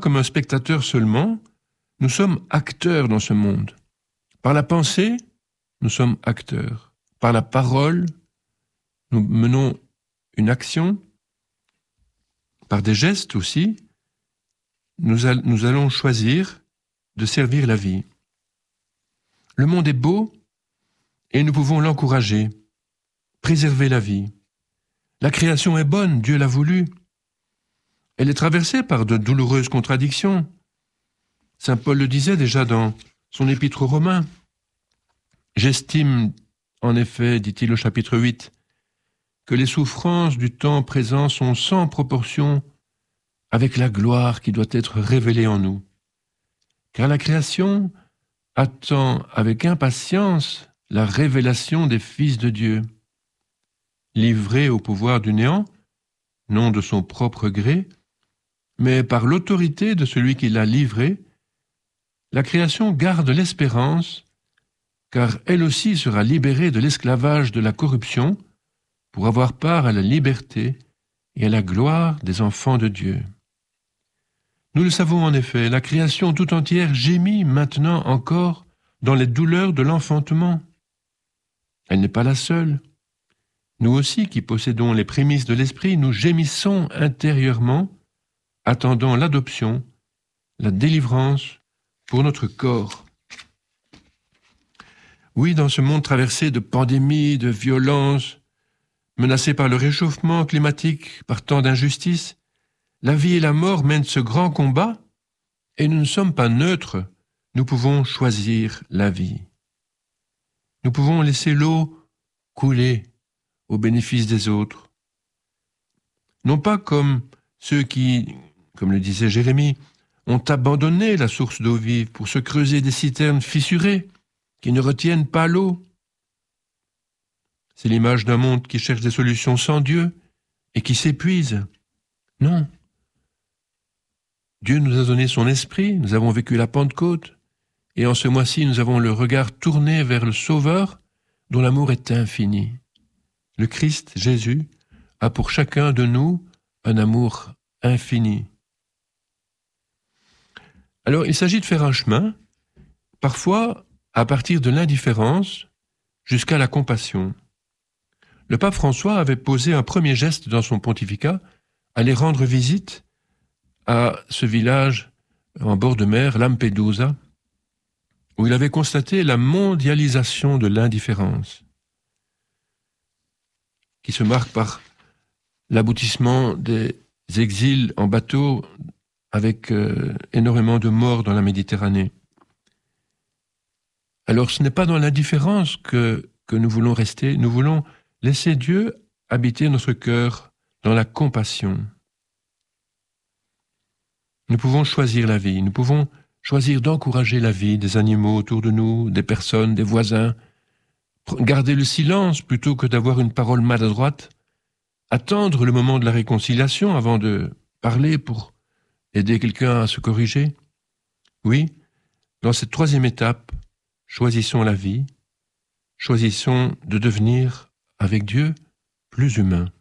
comme un spectateur seulement, nous sommes acteurs dans ce monde. Par la pensée, nous sommes acteurs. Par la parole, nous menons une action. Par des gestes aussi, nous allons choisir de servir la vie. Le monde est beau et nous pouvons l'encourager, préserver la vie. La création est bonne, Dieu l'a voulu. Elle est traversée par de douloureuses contradictions. Saint Paul le disait déjà dans son épître aux Romains. J'estime, en effet, dit-il au chapitre 8, que les souffrances du temps présent sont sans proportion avec la gloire qui doit être révélée en nous. Car la création attend avec impatience la révélation des fils de Dieu. Livrée au pouvoir du néant, non de son propre gré, mais par l'autorité de celui qui l'a livrée, la création garde l'espérance, car elle aussi sera libérée de l'esclavage de la corruption pour avoir part à la liberté et à la gloire des enfants de Dieu. Nous le savons en effet, la création tout entière gémit maintenant encore dans les douleurs de l'enfantement. Elle n'est pas la seule. Nous aussi, qui possédons les prémices de l'esprit, nous gémissons intérieurement, attendant l'adoption, la délivrance pour notre corps. Oui, dans ce monde traversé de pandémies, de violences, menacé par le réchauffement climatique, par tant d'injustices, la vie et la mort mènent ce grand combat et nous ne sommes pas neutres, nous pouvons choisir la vie. Nous pouvons laisser l'eau couler au bénéfice des autres. Non pas comme ceux qui, comme le disait Jérémie, ont abandonné la source d'eau vive pour se creuser des citernes fissurées qui ne retiennent pas l'eau. C'est l'image d'un monde qui cherche des solutions sans Dieu et qui s'épuise. Non. Dieu nous a donné son esprit, nous avons vécu la Pentecôte, et en ce mois-ci, nous avons le regard tourné vers le Sauveur, dont l'amour est infini. Le Christ, Jésus, a pour chacun de nous un amour infini. Alors, il s'agit de faire un chemin, parfois à partir de l'indifférence jusqu'à la compassion. Le pape François avait posé un premier geste dans son pontificat, aller rendre visite à ce village en bord de mer, Lampedusa, où il avait constaté la mondialisation de l'indifférence, qui se marque par l'aboutissement des exils en bateau avec énormément de morts dans la Méditerranée. Alors ce n'est pas dans l'indifférence que nous voulons rester, nous voulons laisser Dieu habiter notre cœur dans la compassion. Nous pouvons choisir la vie, nous pouvons choisir d'encourager la vie des animaux autour de nous, des personnes, des voisins, garder le silence plutôt que d'avoir une parole maladroite, attendre le moment de la réconciliation avant de parler pour aider quelqu'un à se corriger. Oui, dans cette troisième étape, choisissons la vie, choisissons de devenir, avec Dieu, plus humains.